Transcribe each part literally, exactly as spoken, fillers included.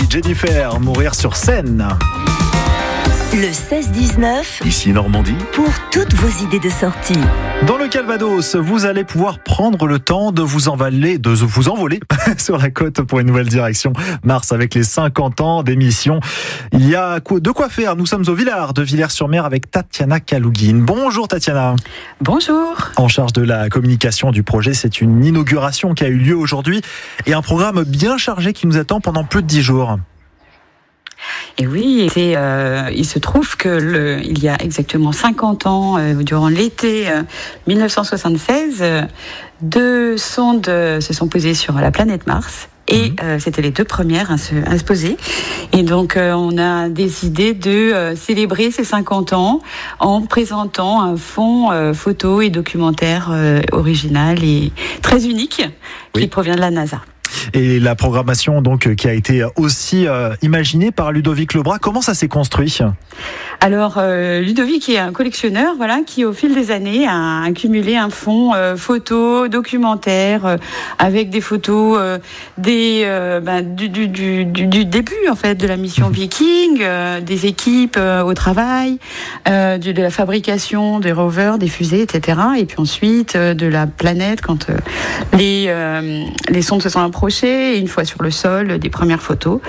Jennifer, Mourir sur scène. Le seize dix-neuf, Ici Normandie. pour toutes vos idées de sortie. Dans le Calvados, vous allez pouvoir prendre le temps de vous envoler, de vous envoler sur la côte pour une nouvelle direction. Mars avec les cinquante ans d'émission. Il y a de quoi faire. Nous sommes au Villard de Villers-sur-Mer avec Tatiana Kalougine. Bonjour Tatiana. Bonjour. En charge de la communication du projet, c'est une inauguration qui a eu lieu aujourd'hui et un programme bien chargé qui nous attend pendant plus de dix jours. Et oui, c'est, euh, il se trouve que le, il y a exactement cinquante ans, euh, durant l'été euh, mille neuf cent soixante-seize, euh, deux sondes euh, se sont posées sur la planète Mars. Et euh, c'était les deux premières à se, à se poser. Et donc, euh, on a décidé de euh, célébrer ces cinquante ans en présentant un fond euh, photo et documentaire euh, original et très unique qui oui. provient de la NASA. Et la programmation donc qui a été aussi euh, imaginée par Ludovic Lebras, comment ça s'est construit ? Alors euh, Ludovic est un collectionneur, voilà, qui au fil des années a accumulé un fonds euh, photo, documentaire, euh, avec des photos euh, des euh, ben, du, du, du, du début en fait de la mission Viking, euh, des équipes euh, au travail, euh, de, de la fabrication des rovers, des fusées, et cetera. Et puis ensuite euh, de la planète quand euh, les euh, les sondes se sont approchées, et une fois sur le sol, des premières photos.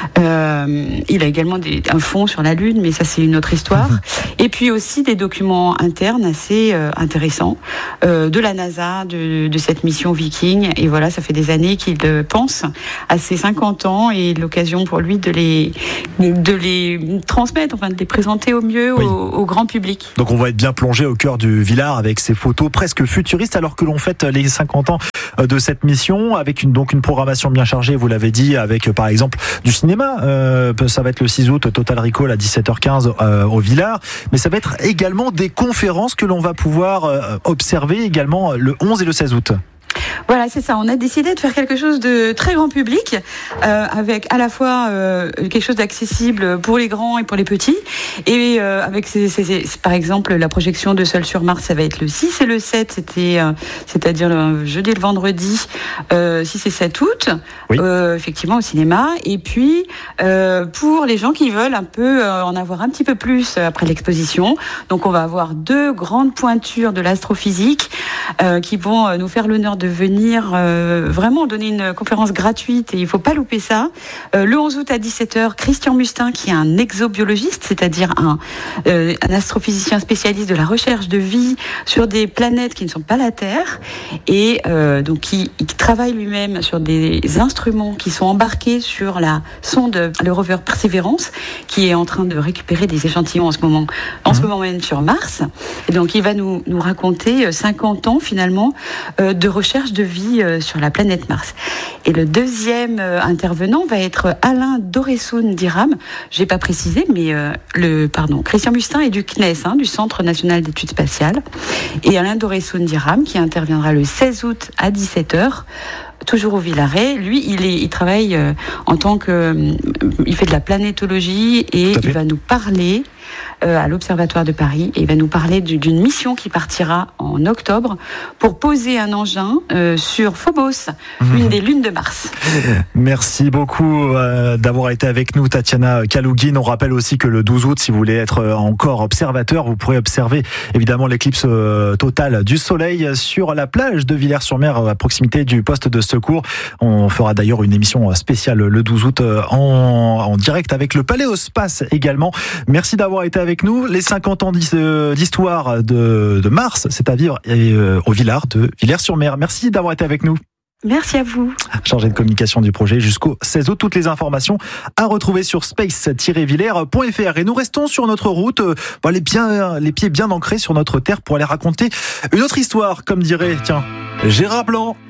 Euh, il a également des, un fond sur la Lune, mais ça c'est une autre histoire. Et puis aussi des documents internes assez euh, intéressants euh, de la NASA, de, de cette mission Viking. Et voilà, ça fait des années qu'il pense à ses cinquante ans et l'occasion pour lui de les, de les transmettre, enfin de les présenter au mieux oui. au, au grand public. Donc on va être bien plongé au cœur du Villard avec ces photos presque futuristes alors que l'on fête les cinquante ans de cette mission avec une, donc une programmation bien chargée, vous l'avez dit, avec par exemple du cinéma. Euh, ça va être le six août, Total Recall à dix-sept heures quinze euh, au Villard. Mais ça va être également des conférences que l'on va pouvoir euh, observer également le onze et le seize août. Voilà, c'est ça. On a décidé de faire quelque chose de très grand public, euh, avec à la fois euh, quelque chose d'accessible pour les grands et pour les petits, et euh, avec ces, ces, ces, par exemple la projection de Seul sur Mars, ça va être le six et le sept, c'était, euh, c'est-à-dire le jeudi et le vendredi, euh, six et sept août, oui. euh, effectivement au cinéma. Et puis euh, pour les gens qui veulent un peu euh, en avoir un petit peu plus après l'exposition, donc on va avoir deux grandes pointures de l'astrophysique euh, qui vont euh, nous faire l'honneur de venir euh, vraiment donner une conférence gratuite et il ne faut pas louper ça. Euh, le onze août à dix-sept heures, Christian Mustin, qui est un exobiologiste, c'est-à-dire un, euh, un astrophysicien spécialiste de la recherche de vie sur des planètes qui ne sont pas la Terre et euh, donc qui, qui travaille lui-même sur des instruments qui sont embarqués sur la sonde, le rover Perseverance, qui est en train de récupérer des échantillons en ce moment, en mmh. ce moment même sur Mars. Et donc il va nous, nous raconter cinquante ans finalement euh, de recherche de vie euh, sur la planète Mars. Et le deuxième euh, intervenant va être Alain Doressoun d'Iram. J'ai pas précisé, mais euh, le pardon, Christian Mustin est du C N E S, hein, du Centre national d'études spatiales, et Alain Doressoun d'Iram qui interviendra le seize août à dix-sept heures. Toujours au Villaret. Lui, il, est, il travaille euh, en tant que... Euh, il fait de la planétologie et il va nous parler euh, à l'Observatoire de Paris et il va nous parler du, d'une mission qui partira en octobre pour poser un engin euh, sur Phobos, mmh. une des lunes de Mars. Merci beaucoup euh, d'avoir été avec nous, Tatiana Kalougine. On rappelle aussi que le douze août, si vous voulez être encore observateur, vous pourrez observer évidemment l'éclipse euh, totale du soleil sur la plage de Villers-sur-Mer à proximité du poste de secours. On fera d'ailleurs une émission spéciale le douze août en, en direct avec le Paléospace également. Merci d'avoir été avec nous. Les cinquante ans d'histoire de, de Mars, c'est à vivre au Villard de Villers-sur-Mer. Merci d'avoir été avec nous. Merci à vous. Chargé de communication du projet jusqu'au seize août. Toutes les informations à retrouver sur space tiret villers point f r. Et nous restons sur notre route, bah, les, bien, les pieds bien ancrés sur notre terre pour aller raconter une autre histoire, comme dirait, tiens, Gérard Blanc.